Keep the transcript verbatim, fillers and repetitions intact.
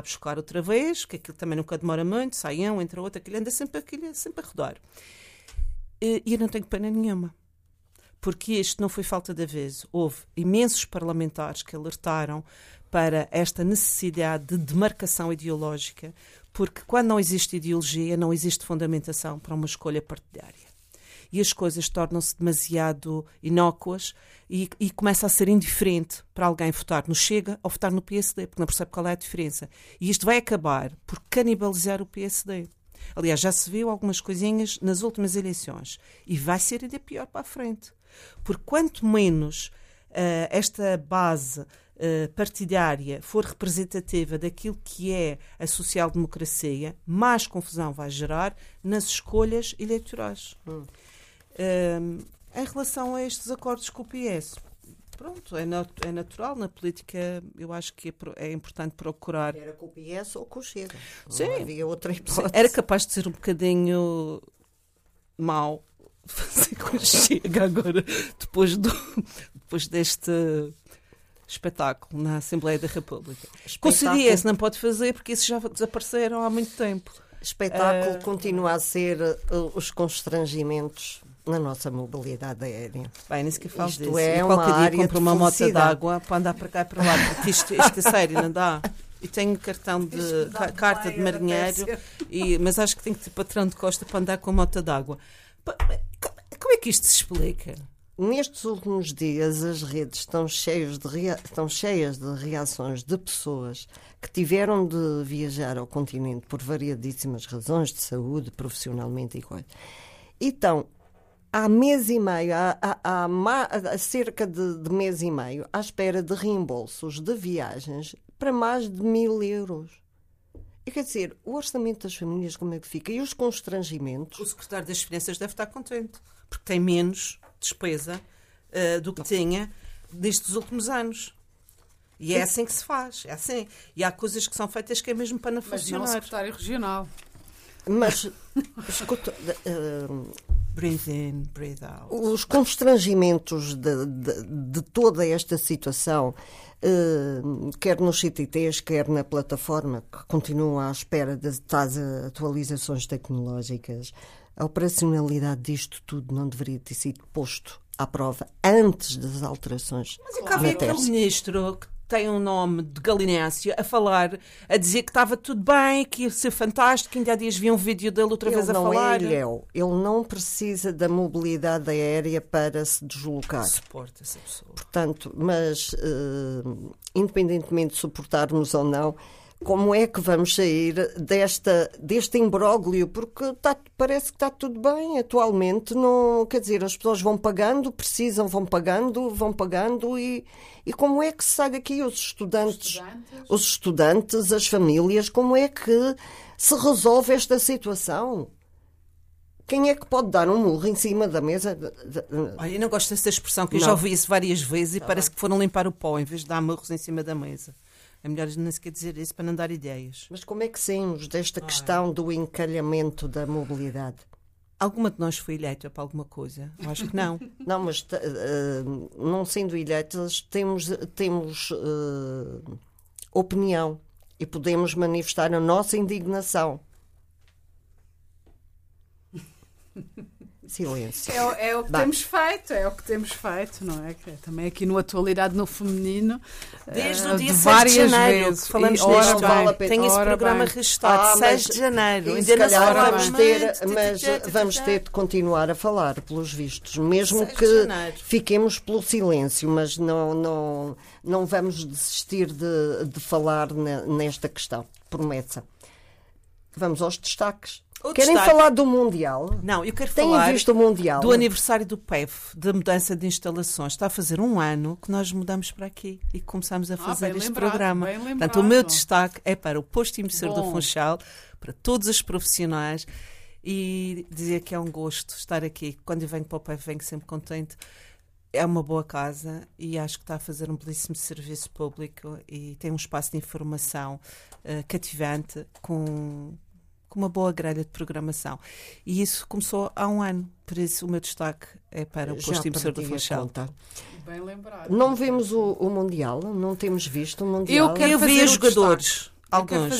buscar outra vez, que aquilo também nunca demora muito, sai um, entra outro, aquilo anda sempre, aquilo, sempre a rodar. E eu não tenho pena nenhuma. Porque isto não foi falta de aviso. Houve imensos parlamentares que alertaram para esta necessidade de demarcação ideológica, porque quando não existe ideologia, não existe fundamentação para uma escolha partidária. E as coisas tornam-se demasiado inócuas e, e começa a ser indiferente para alguém votar no Chega ou votar no P S D, porque não percebe qual é a diferença. E isto vai acabar por canibalizar o P S D. Aliás, já se viu algumas coisinhas nas últimas eleições. E vai ser ainda pior para a frente. Porque quanto menos uh, esta base uh, partidária for representativa daquilo que é a social-democracia, mais confusão vai gerar nas escolhas eleitorais. Hum. Uh, em relação a estes acordos com o P S, pronto, é, nat- é natural. Na política, eu acho que é, pro- é importante procurar... Era com o P S ou com o Chega. Sim. Não havia outra hipótese. Era capaz de ser um bocadinho mau fazer com o Chega agora, depois, do, depois deste espetáculo na Assembleia da República. Com o C D S não pode fazer porque isso já desapareceram há muito tempo. Espetáculo Uh, continua a ser uh, os constrangimentos na nossa mobilidade aérea. Bem, nem sequer falo Isto disso. é Eu uma qualquer dia área compro de uma moto de felicidade. água para andar para cá e para lá, porque isto, isto é sério, não dá. E tenho cartão de ca- carta de marinheiro, e, mas acho que tenho que ter patrão de costa para andar com a moto de água. Pa- Como é que isto se explica? Nestes últimos dias as redes estão cheias, de rea- estão cheias de reações de pessoas que tiveram de viajar ao continente por variadíssimas razões de saúde, profissionalmente e coisa. E estão há mês e meio, há, há, há, ma- há cerca de, de mês e meio, à espera de reembolsos de viagens para mais de mil euros. E quer dizer, o orçamento das famílias como é que fica? E os constrangimentos? O secretário das Finanças deve estar contente, porque tem menos despesa uh, do que tinha nestes últimos anos. E é assim que se faz, é assim. E há coisas que são feitas que é mesmo para não Mas não o funcionar. secretário regional. Mas, escuta, uh, Breathe in, breathe out. os constrangimentos de, de, de toda esta situação, uh, quer nos C T Ts, quer na plataforma, que continuam à espera das tais atualizações tecnológicas, a operacionalidade disto tudo não deveria ter sido posto à prova antes das alterações. Mas eu cá vi na aquele terça. ministro que tem um nome de Galinácio a falar, a dizer que estava tudo bem, que ia ser fantástico, que ainda há dias vi um vídeo dele outra Ele vez a não falar. é ilhéu. Ele não precisa da mobilidade aérea para se deslocar. Suporta essa pessoa. Portanto, mas uh, independentemente de suportarmos ou não, como é que vamos sair desta, deste imbróglio? Porque tá, parece que está tudo bem atualmente. Não, quer dizer, as pessoas vão pagando, precisam, vão pagando, vão pagando. E, e como é que se sai daqui? Os estudantes, Estudantes. os estudantes, as famílias, como é que se resolve esta situação? Quem é que pode dar um murro em cima da mesa? Olha, eu não gosto dessa expressão, que eu Não. já ouvi isso várias vezes e Tá parece bem. que foram limpar o pó em vez de dar marros em cima da mesa. É melhor nem sequer dizer isso para não dar ideias. Mas como é que saímos desta questão do encalhamento da mobilidade? Alguma de nós foi eleita para alguma coisa? Eu acho que não. Não, mas uh, não sendo eleitas, temos, temos uh, opinião e podemos manifestar a nossa indignação. Silêncio. É, o- é o que Bah. temos feito, é o que temos feito, não é? Que é também aqui no Atualidade no Feminino. Desde eh, o dia de seis de várias janeiro vezes. que falamos E, ora nisto. bem, vale a pena. Tem esse ora programa bem. registado, Ah, seis mas- de janeiro. E Ainda se não se calhar fala vamos muito. ter, mas vamos ter de continuar a falar, pelos vistos, mesmo seis de que janeiro. fiquemos pelo silêncio, mas não, não, não vamos desistir de, de falar ne- nesta questão. Promessa. Vamos aos destaques. O Querem destaque- falar do Mundial? Não, eu quero Têm falar visto o Mundial? do aniversário do P E F, da mudança de instalações. Está a fazer um ano que nós mudamos para aqui e que começamos a fazer bem este lembrado, programa. bem Portanto, o meu lembrado. destaque é para o posto emissor do Bom. Funchal, para todos os profissionais, e dizer que é um gosto estar aqui. Quando eu venho para o P E F, venho sempre contente. É uma boa casa e acho que está a fazer um belíssimo serviço público e tem um espaço de informação uh, cativante, com, com uma boa grelha de programação. E isso começou há um ano, por isso o meu destaque é para o Já posto emissor do perdi a Funchal. conta. Bem lembrado. Não vemos o, o Mundial? Não temos visto o Mundial? Eu quero Eu vi fazer os o jogadores. Alguns.